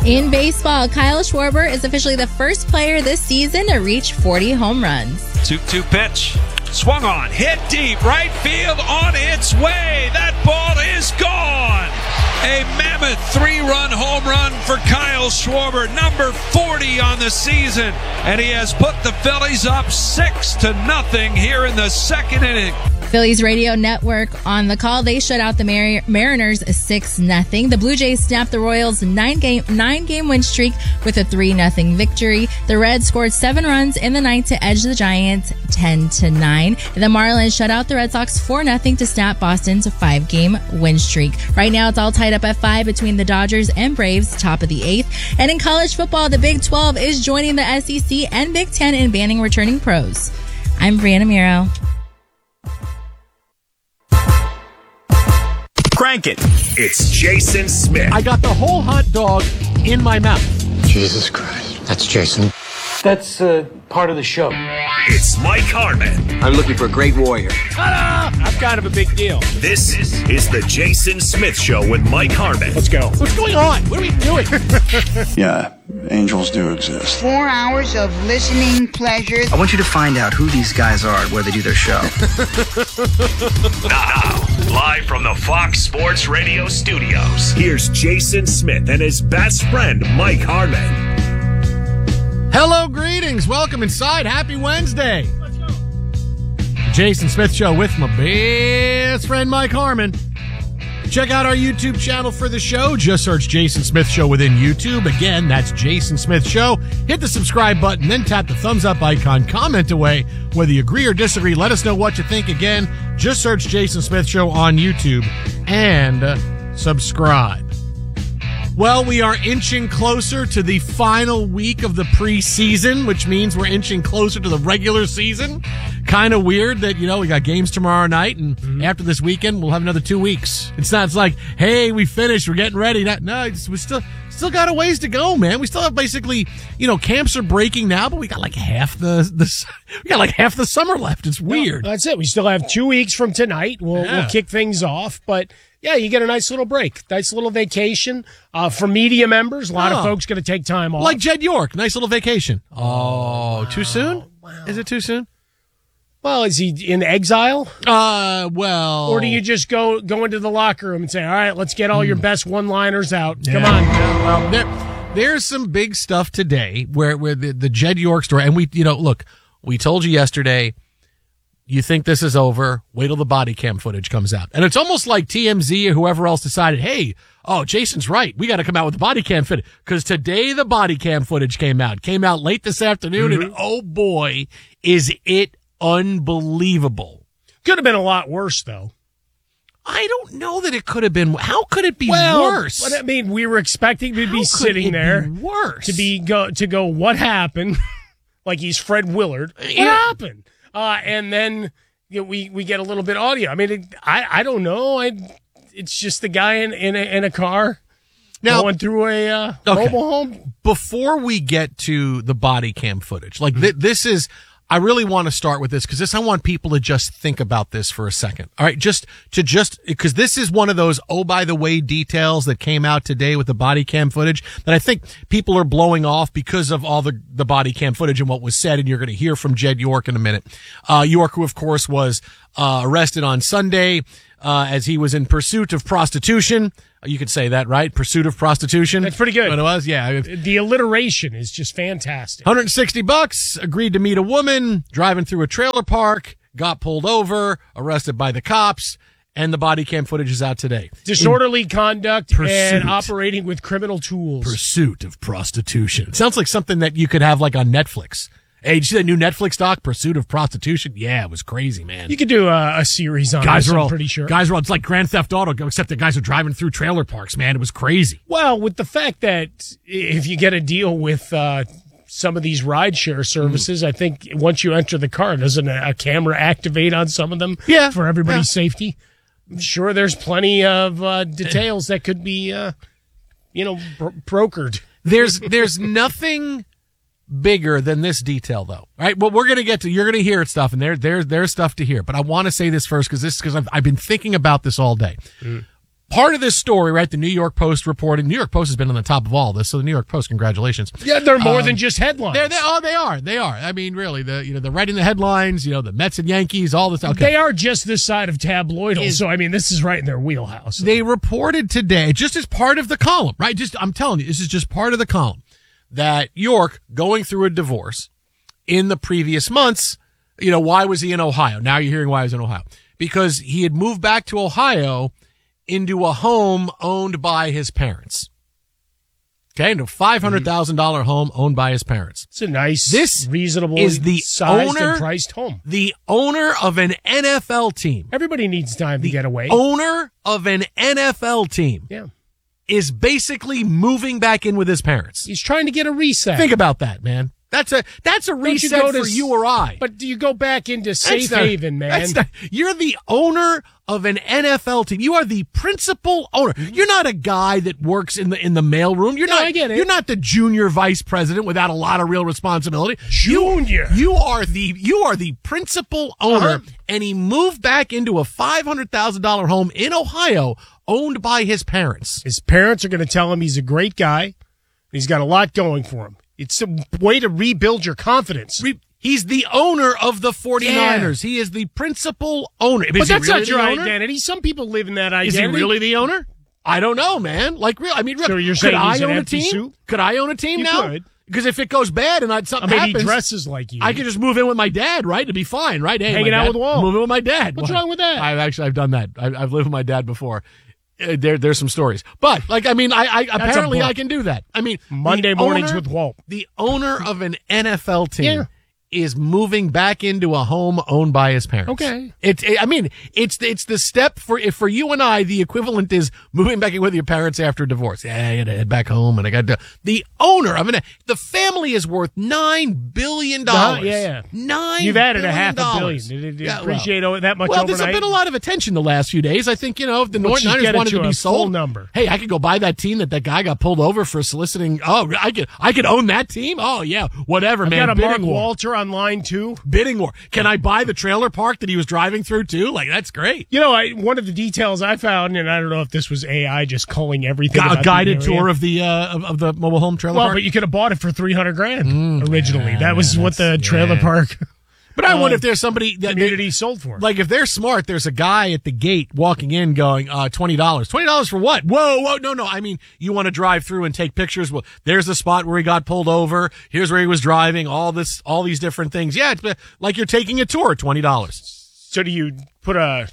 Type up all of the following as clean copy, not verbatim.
In baseball, Kyle Schwarber is officially the first player this season to reach 40 home runs. 2-2 pitch. Swung on. Hit deep. Right field on its way. That ball is gone. A mammoth 3-run home run for Kyle Schwarber, number 40 on the season. And he has put the Phillies up 6-0 here in the second inning. Phillies radio network on the call. They shut out the Mariners 6-0. The Blue Jays snapped the Royals' 9-game win streak with a 3-0 victory. The Reds scored 7 runs in the ninth to edge the Giants 10-9. The Marlins shut out the Red Sox 4-0 to snap Boston's 5-game win streak. Right now, it's all tied up at 5 between the Dodgers and Braves, top of the 8th. And in college football, the Big 12 is joining the SEC and Big 10 in banning returning pros. I'm Brianna Miro. Crank it. It's Jason Smith. I got the whole hot dog in my mouth. Jesus Christ. That's Jason. That's part of the show. It's Mike Harmon. I'm looking for a great warrior. Ta-da! I'm kind of a big deal. This is the Jason Smith Show with Mike Harmon. Let's go. What's going on? What are we doing? Yeah, angels do exist. 4 hours of listening pleasure. I want you to find out who these guys are and where they do their show. Now, live from the Fox Sports Radio studios, here's Jason Smith and his best friend, Mike Harmon. Hello, greetings. Welcome inside. Happy Wednesday. Let's go. Jason Smith Show with my best friend, Mike Harmon. Check out our YouTube channel for the show. Just search Jason Smith Show within YouTube. Again, that's Jason Smith Show. Hit the subscribe button, then tap the thumbs up icon. Comment away. Whether you agree or disagree, let us know what you think. Again, just search Jason Smith Show on YouTube and subscribe. Well, we are inching closer to the final week of the preseason, which means we're inching closer to the regular season. Kind of weird that, we got games tomorrow night, and after this weekend, we'll have another 2 weeks. It's like, hey, we finished, we're getting ready. No, we still got a ways to go, man. We still have basically, camps are breaking now, but we got like half the summer left. It's weird. No, that's it. We still have 2 weeks from tonight. We'll kick things off, but yeah, you get a nice little break, nice little vacation. For media members, a lot of folks going to take time off. Like Jed York, nice little vacation. Oh, wow. Too soon? Wow. Is it too soon? Well, is he in exile? Well. Or do you just go into the locker room and say, all right, let's get all your best one-liners out. Come on. Well, there's some big stuff today where the Jed York story, and we told you yesterday, you think this is over, wait till the body cam footage comes out. And it's almost like TMZ or whoever else decided, hey, Jason's right. We got to come out with the body cam footage. Because today the body cam footage came out. Came out late this afternoon, and oh boy, is it unbelievable. Could have been a lot worse, though. I don't know that it could have been. How could it be worse? But we were expecting to be sitting there. Worse. To go, what happened? Like he's Fred Willard. What happened? And then we get a little bit of audio. I mean, I don't know. It's just the guy in a car now, going through a mobile home. Before we get to the body cam footage, like this is, I really want to start with this because I want people to just think about this for a second. All right, just because this is one of those by the way details that came out today with the body cam footage that I think people are blowing off because of all the body cam footage and what was said, and you're going to hear from Jed York in a minute. York, who of course was arrested on Sunday as he was in pursuit of prostitution. You could say that, right? Pursuit of prostitution. That's pretty good. But it was, yeah. The alliteration is just fantastic. $160, agreed to meet a woman, driving through a trailer park, got pulled over, arrested by the cops, and the body cam footage is out today. Disorderly conduct and operating with criminal tools. Pursuit of prostitution. It sounds like something that you could have like on Netflix. Hey, did you see that new Netflix doc, Pursuit of Prostitution? Yeah, it was crazy, man. You could do a series on this, I'm pretty sure. It's like Grand Theft Auto, except the guys are driving through trailer parks, man. It was crazy. Well, with the fact that if you get a deal with some of these rideshare services, I think once you enter the car, doesn't a camera activate on some of them for everybody's safety? I'm sure there's plenty of details that could be, brokered. There's nothing bigger than this detail, though. All right, well, we're going to get to, you're going to hear stuff, and there's stuff to hear. But I want to say this first because I've been thinking about this all day. part of this story, right? The New York Post reported. New York Post has been on the top of all this, so the New York Post, congratulations. Yeah, they're more than just headlines. They are. I mean, really, they're writing the headlines. The Mets and Yankees, all this. Okay. They are just this side of tabloidal. So I mean, this is right in their wheelhouse. They reported today, just as part of the column, right? I'm telling you, this is just part of the column, that York going through a divorce in the previous months. Why was he in Ohio? Now you're hearing why he was in Ohio. Because he had moved back to Ohio into a home owned by his parents. Okay, into a $500,000 home owned by his parents. It's a nice, reasonable, sized and priced home. The owner of an NFL team. Everybody needs time to get away. Owner of an NFL team. Yeah. Is basically moving back in with his parents. He's trying to get a reset. Think about that, man. That's a reset for you or I. But do you go back into safe haven, man? You're the owner of an NFL team. You are the principal owner. You're not a guy that works in the mailroom. I get it. You're not the junior vice president without a lot of real responsibility. Junior. You are the principal owner, and he moved back into a $500,000 home in Ohio owned by his parents. His parents are going to tell him he's a great guy. He's got a lot going for him. It's a way to rebuild your confidence. He's the owner of the 49ers. Yeah. He is the principal owner. But that's really not your identity. Some people live in that identity. Is he really the owner? I don't know, man. So you're saying he's an empty suit? Could I own a team you now? Could. Because if it goes bad and something happens, he dresses like you. I could just move in with my dad, right? To be fine, right? Hey, hanging out with Walt. Move in with my dad. What's wrong with that? I've done that. I've lived with my dad before. There's some stories, but I apparently I can do that. I mean, Monday mornings with Walt. The owner of an NFL team is moving back into a home owned by his parents. Okay. It's the step for you and I. The equivalent is moving back in with your parents after a divorce. Yeah, I got to head back home, and I got to. The owner of the family is worth $9 billion. Yeah. You've added $500 million. Did it appreciate that much? Well, there's been a lot of attention the last few days. I think if the Niners wanted to be sold, number. Hey, I could go buy that team that guy got pulled over for soliciting. Oh, I could own that team. Oh yeah, whatever, man. Got a Mark Walter on line 2. Bidding war. Can I buy the trailer park that he was driving through too? That's great. One of the details I found, and I don't know if this was AI just culling everything. A guided tour of the mobile home trailer park. Well, but you could have bought it for $300,000 originally. That was what the trailer park. But I wonder if there's somebody that community sold for. If they're smart, there's a guy at the gate walking in going, $20. $20 for what? Whoa, no. I mean, you want to drive through and take pictures. Well, there's the spot where he got pulled over. Here's where he was driving. All these different things. Yeah, it's like you're taking a tour. $20. So do you put a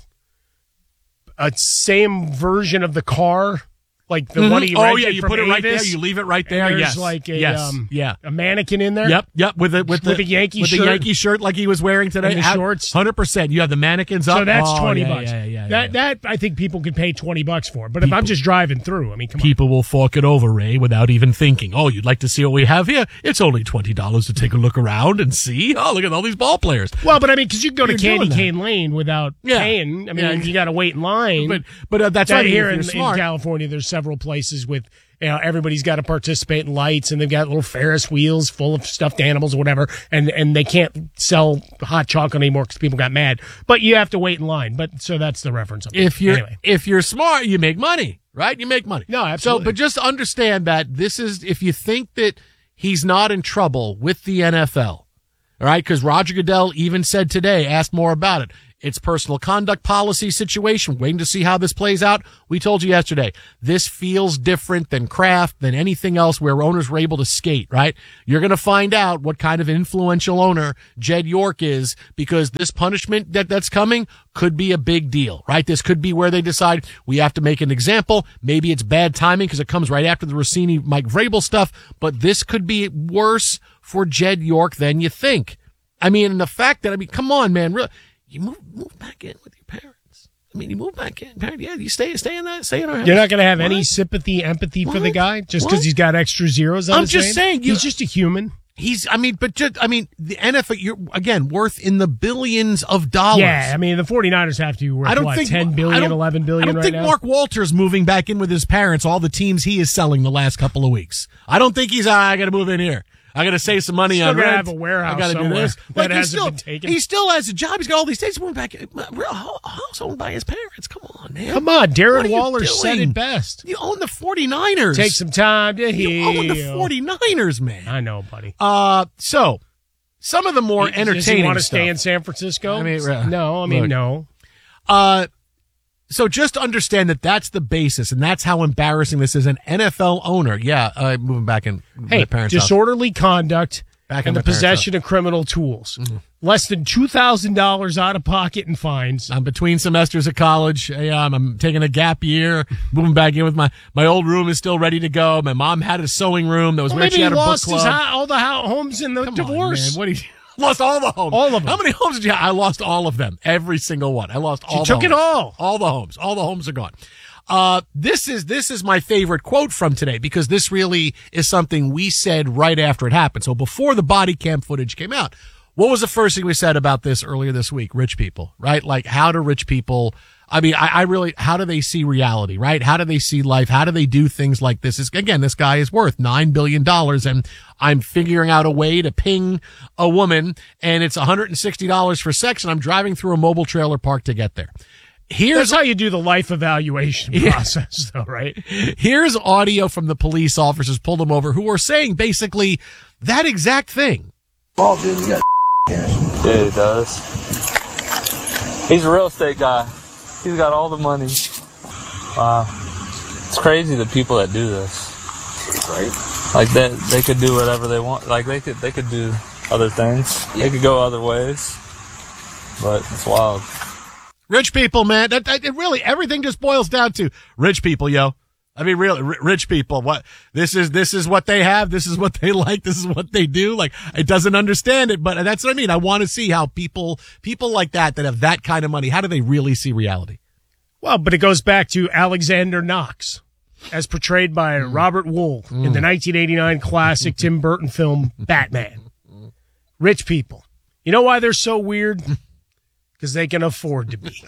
same version of the car? Like the one he rented you from put it right Avis, there. You leave it right there. There's a mannequin in there. Yep. With a Yankee shirt. The Yankee shirt like he was wearing today. And the shorts. 100%. You have the mannequins up. So that's $20. Yeah. That I think people could pay $20 for. But if I'm just driving through, I mean, come on. People will fork it over, Ray, without even thinking. Oh, you'd like to see what we have here? It's only $20 to take a look around and see. Oh, look at all these ball players. Well, but I mean, because you can go to Candy Cane Lane without paying. I mean, you got to wait in line. But that's right. Here in California, there's several places with. Everybody's got to participate in lights, and they've got little Ferris wheels full of stuffed animals or whatever, and they can't sell hot chocolate anymore because people got mad. But you have to wait in line. But so that's the reference. If you're smart, you make money, right? You make money. No, absolutely. So, but just understand that this is if you think that he's not in trouble with the NFL, all right? Because Roger Goodell even said today, asked more about it. It's personal conduct policy situation. Waiting to see how this plays out. We told you yesterday, this feels different than Kraft, than anything else where owners were able to skate, right? You're going to find out what kind of influential owner Jed York is because this punishment that's coming could be a big deal, right? This could be where they decide we have to make an example. Maybe it's bad timing because it comes right after the Rossini, Mike Vrabel stuff, but this could be worse for Jed York than you think. I mean, and the fact that, come on, man, really. You move back in with your parents. I mean, you move back in. Yeah, you stay in our house. You're not going to have any sympathy, empathy for the guy just because he's got extra zeros on his name? I'm just saying. He's just a human. The NFL, you're, again, worth in the billions of dollars. Yeah, I mean, the 49ers have to be worth, $10 billion, $11 billion right now? I don't think Mark Walter's moving back in with his parents, all the teams he is selling the last couple of weeks. I don't think he's, I got to move in here. I got to save some money Still on gotta rent. have a warehouse I got to do somewhere this. that he hasn't still, been taken. He still has a job. He's got all these things. He went back. Real house owned by his parents. Come on, man. Come on, What are Darren you Waller said doing? it best. You own the 49ers. Take some time to heal. You own the 49ers, man. I know, buddy. So some of the more entertaining Does he want to stuff. stay in San Francisco? I mean, no. look. So just understand that that's the basis, and that's how embarrassing this is. An NFL owner, moving back in my parents' house. Disorderly conduct Back and in the my parents' possession of criminal tools. Mm-hmm. Less than $2,000 out of pocket in fines. I'm between semesters of college. I'm taking a gap year, moving back in with my old room is still ready to go. My mom had a sewing room that was rich. Maybe She he had a book lost club. all the homes in the Come divorce. on, man. What do you lost all the homes? All of them. How many homes did you have? I lost all of them. Every single one. I lost all She the took it homes. all. All the homes. All the homes are gone. This is my favorite quote from today because this really is something we said right after it happened. So before the body cam footage came out, what was the first thing we said about this earlier this week? Rich people, right? Like, how do rich people, I mean, I really, how do they see reality, right? How do they see life? How do they do things like this? Again, this guy is worth $9 billion and I'm figuring out a way to ping a woman and it's $160 for sex and I'm driving through a mobile trailer park to get there. That's how you do the life evaluation process, though, right? Here's audio from the police officers pulled him over who are saying basically that exact thing. Oh, dude, you got cash. Yeah, he does. He's a real estate guy. He's got all the money. Wow. It's crazy the people that do this. Right? Like that, they could do whatever they want. Like they could do other things. Yeah. They could go other ways. But it's wild. Rich people, man. It really, everything just boils down to rich people, yo. I mean, really, rich people. What this is what they have. This is what they like. This is what they do. Like, it doesn't understand it, but that's what I mean. I want to see how people like that have that kind of money, how do they really see reality? Well, but it goes back to Alexander Knox, as portrayed by Robert Wool in the 1989 classic Tim Burton film Batman. Rich people. You know why they're so weird? Because they can afford to be.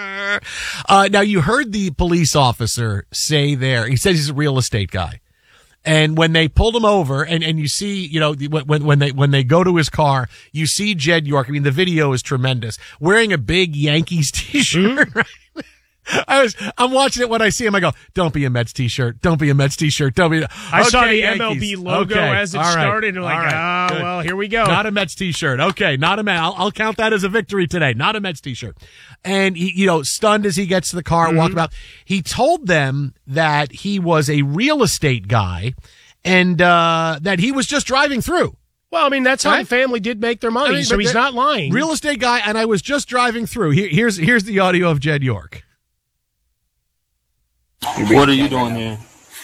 Now, you heard the police officer say there, he says he's a real estate guy. And when they pulled him over and you see, you know, when they go to his car, you see Jed York. I mean, the video is tremendous. Wearing a big Yankees t-shirt, right? I'm watching it when I see him. I go, don't be a Mets t-shirt. Don't be a Mets t-shirt. Don't be. I saw the Yankees. MLB logo as it started. And well, here we go. Not a Mets t-shirt. Okay. Not a Mets. I'll count that as a victory today. Not a Mets t-shirt. And he, you know, stunned as he gets to the car, walking out. He told them that he was a real estate guy and, that he was just driving through. Well, I mean, that's how the family did make their money. So he's not lying. Real estate guy. And I was just driving through. Here's the audio of Jed York. What are you doing here?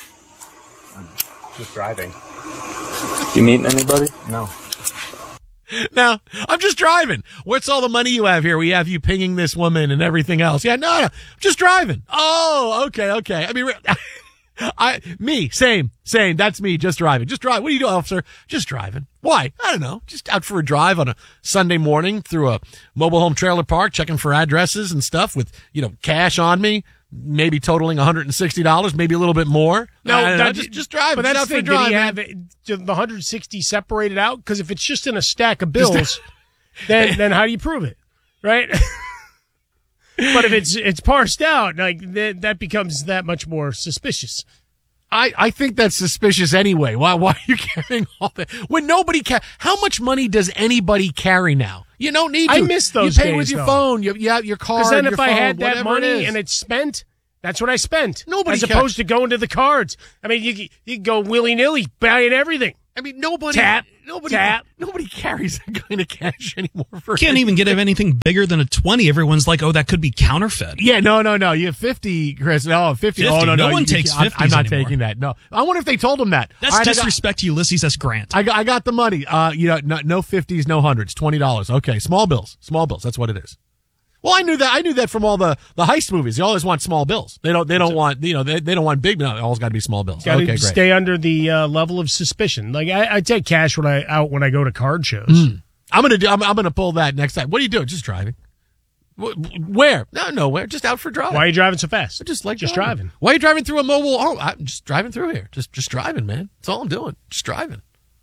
Just driving. You meeting anybody? No. No, I'm just driving. What's all the money you have here? We have you pinging this woman and everything else. Yeah, no, I'm just driving. Oh, okay. I mean, same. That's me, just driving. Just drive. What are you doing, officer? Just driving. Why? I don't know. Just out for a drive on a Sunday morning through a mobile home trailer park, checking for addresses and stuff with, you know, cash on me. Maybe totaling $160, maybe a little bit more. No, just drive. But that's the thing. Did he have the 160 separated out? Because if it's just in a stack of bills, then how do you prove it, right? But if it's parsed out, like that becomes that much more suspicious. I think that's suspicious anyway. Why are you carrying all that? When nobody how much money does anybody carry now? You don't need to. I miss those You pay days, with your though. phone. You have your card. Because then your if I phone, had that whatever money and it's spent, that's what I spent. Nobody as opposed to going to the cards. I mean, you can go willy-nilly buying everything. I mean, nobody carries that kind of cash anymore. Can't even get anything bigger than a 20. Everyone's like, oh, that could be counterfeit. Yeah, no. You have 50, Chris. No, 50. Oh, no. No one takes 50s I'm not anymore. taking that. No. I wonder if they told him that. That's disrespect to Ulysses S. Grant. I got the money. No 50s, no hundreds. $20. Okay, small bills. That's what it is. Well, I knew that from all the heist movies. They always want small bills. They don't want, you know, they don't want big, no, it always got to be small bills. Got to great. stay under the level of suspicion. Like I take cash when I go to card shows. I'm gonna pull that next time. What are you doing? Just driving. Where? No, nowhere. Just out for a drive. Why are you driving so fast? Just driving. Why are you driving through a mobile home? I'm just driving through here. Just driving, man. That's all I'm doing. Just driving.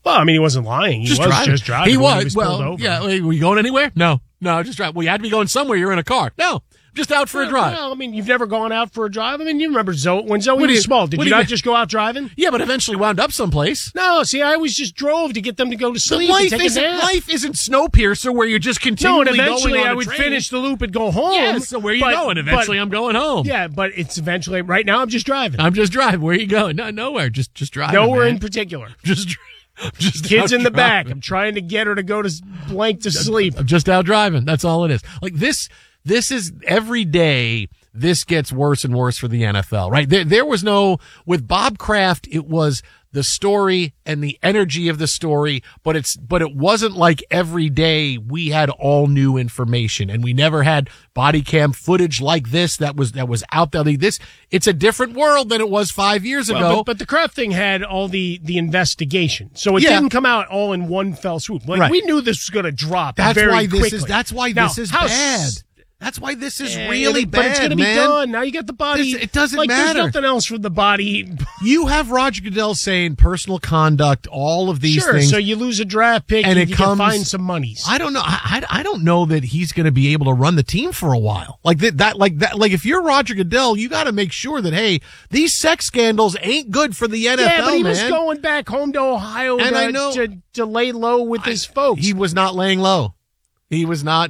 Well, I mean, he wasn't lying. He was just driving. He when was. pulled over. Yeah. Were you going anywhere? No, just drive. Well, you had to be going somewhere. You're in a car. No, just out for a drive. Well, I mean, you've never gone out for a drive? I mean, you remember when Zoe was small. Did you not just go out driving? Yeah, but eventually wound up someplace. No, see, I always just drove to get them to go to sleep. Life and take a nap. isn't Snowpiercer where you're just continually going. No, and eventually I would finish the loop and go home. Yeah, so where are you going? Eventually I'm going home. Yeah, but it's eventually, right now I'm just driving. I'm just driving. Where are you going? No, nowhere. Just driving. Nowhere man. in particular. Just kids in the back. I'm trying to get her to go to blank to sleep. I'm just out driving. That's all it is. Like this is every day. This gets worse and worse for the NFL, right? There was with Bob Kraft, it was the story and the energy of the story, but it wasn't like every day we had all new information and we never had body cam footage like this that was out there. It's a different world than it was 5 years ago. But the Kraft thing had all the investigation. So it didn't come out all in one fell swoop. Like we knew this was going to drop very quickly. That's why this is bad. That's why this is really bad, but it's going to be done. Now you got the body. It doesn't There's matter. nothing else for the body. You have Roger Goodell saying personal conduct, all of these things. So you lose a draft pick and you can find some monies. I don't know. I don't know that he's going to be able to run the team for a while. Like if you're Roger Goodell, you got to make sure that, hey, these sex scandals ain't good for the NFL, yeah, but he was going back home to Ohio to lay low with his folks. He was not laying low. He was not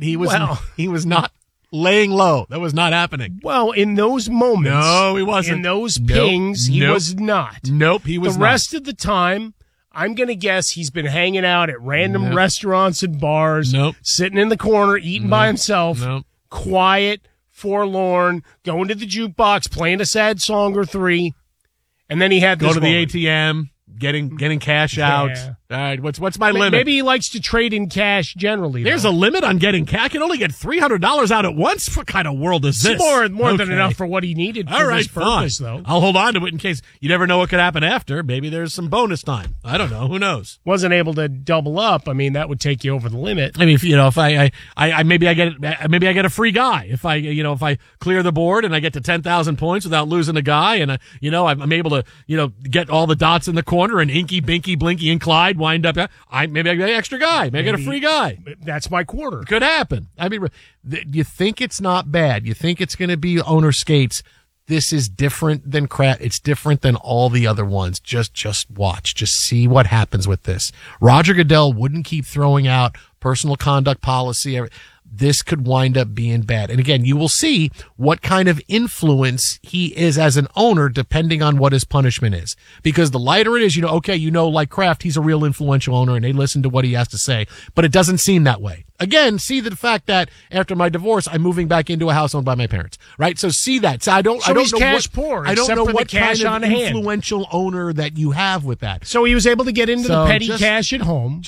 laying low. That was not happening. Well, in those moments. No, he wasn't. In those pings, he was not. Nope, he was not. The rest of the time, I'm going to guess he's been hanging out at random restaurants and bars. Sitting in the corner, eating by himself. Quiet, forlorn, going to the jukebox, playing a sad song or three. And then he had this Go to the ATM. Getting cash out. Yeah. All right, what's my limit? Maybe he likes to trade in cash generally. There's a limit on getting cash. I can only get $300 out at once. What kind of world is this? It's more than enough for what he needed for this purpose, though. I'll hold on to it in case you never know what could happen after. Maybe there's some bonus time. I don't know. Who knows? Wasn't able to double up. I mean, that would take you over the limit. I mean, if I maybe I get a free guy if I clear the board and I get to 10,000 points without losing a guy, and I'm able to get all the dots in the corner and Inky, Binky, Blinky, and Clyde wind up. Maybe I get an extra guy. Maybe I get a free guy. That's my quarter. Could happen. I mean, you think it's not bad. You think it's going to be owner skates. This is different than crap. It's different than all the other ones. Just watch. Just see what happens with this. Roger Goodell wouldn't keep throwing out personal conduct policy. This could wind up being bad. And again, you will see what kind of influence he is as an owner depending on what his punishment is. Because the lighter it is, like Kraft, he's a real influential owner and they listen to what he has to say. But it doesn't seem that way. Again, see the fact that after my divorce, I'm moving back into a house owned by my parents. Right? So see that. So I don't he's know cash poor. I don't know what cash kind on of influential owner that you have with that. So he was able to get into the petty cash at home.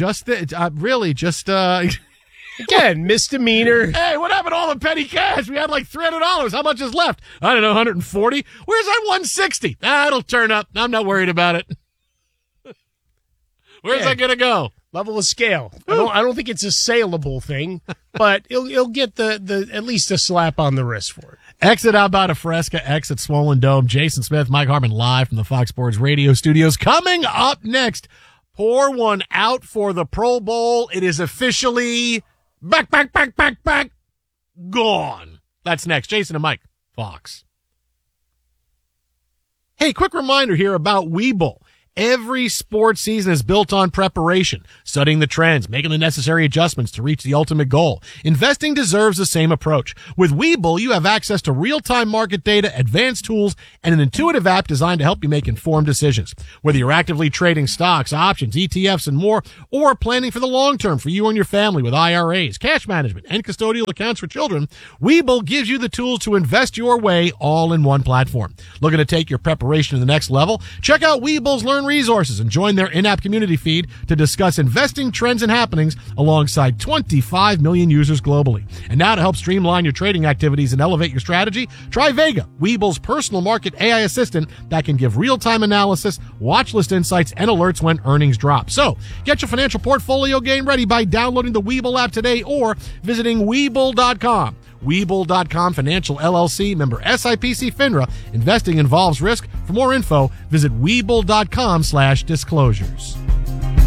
Again, misdemeanor. Hey, what happened to all the petty cash? We had like $300. How much is left? I don't know, 140. Where's that 160? It'll turn up. I'm not worried about it. Where's that going to go? Level of scale. I don't think it's a saleable thing, but he'll get the at least a slap on the wrist for it. Exit out by Fresca, exit Swollen Dome. Jason Smith, Mike Harmon live from the Fox Sports Radio studios. Coming up next, pour one out for the Pro Bowl. It is officially back, gone. That's next. Jason and Mike, Fox. Hey, quick reminder here about Webull. Every sports season is built on preparation, studying the trends, making the necessary adjustments to reach the ultimate goal. Investing deserves the same approach. With Webull, you have access to real-time market data, advanced tools, and an intuitive app designed to help you make informed decisions. Whether you're actively trading stocks, options, ETFs, and more, or planning for the long term for you and your family with IRAs, cash management, and custodial accounts for children, Webull gives you the tools to invest your way all in one platform. Looking to take your preparation to the next level? Check out Webull's Learn Resources and join their in-app community feed to discuss investing trends and happenings alongside 25 million users globally. And now to help streamline your trading activities and elevate your strategy, try Vega, Webull's personal market AI assistant that can give real-time analysis, watch list insights, and alerts when earnings drop. So get your financial portfolio game ready by downloading the Webull app today or visiting Webull.com. Webull.com Financial LLC, member SIPC FINRA. Investing involves risk. For more info, visit Webull.com/disclosures.